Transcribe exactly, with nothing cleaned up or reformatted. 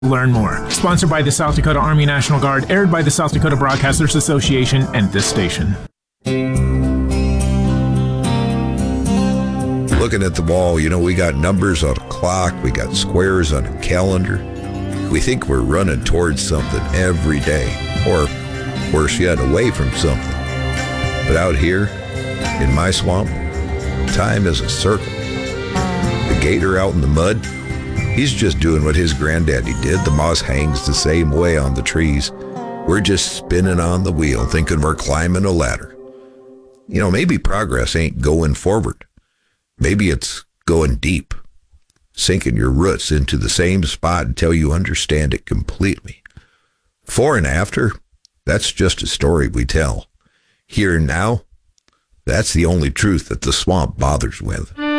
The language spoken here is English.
Learn more. Sponsored by the South Dakota Army National Guard, aired by the South Dakota Broadcasters Association and this station. Looking at the wall, you know, we got numbers on a clock, we got squares on a calendar. We think we're running towards something every day, or worse yet, away from something. But out here, in my swamp, time is a circle. The gator out in the mud, he's just doing what his granddaddy did. The moss hangs the same way on the trees. We're just spinning on the wheel, thinking we're climbing a ladder. You know, maybe progress ain't going forward. Maybe it's going deep, sinking your roots into the same spot until you understand it completely. Before and after, that's just a story we tell. Here and now, that's the only truth that the swamp bothers with.